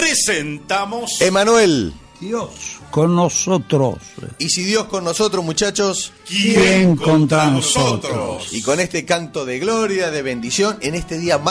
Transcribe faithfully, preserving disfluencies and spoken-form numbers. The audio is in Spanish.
presentamos Emanuel. Dios con nosotros. Y si Dios con nosotros, muchachos, ¿quién contra nosotros? Y con este canto de gloria, de bendición, en este día